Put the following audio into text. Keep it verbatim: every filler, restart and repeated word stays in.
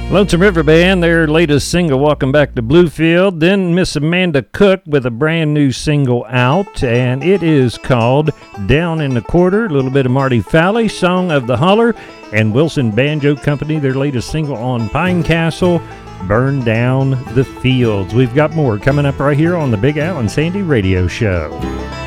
Lonesome River Band, their latest single, Walking Back to Bluefield. Then Miss Amanda Cook with a brand new single out, and it is called Down in the Quarter. A little bit of Marty Falley, Song of the Holler, and Wilson Banjo Company, their latest single on Pine Castle, Burn Down the Fields. We've got more coming up right here on the Big Al and Sandy Radio Show.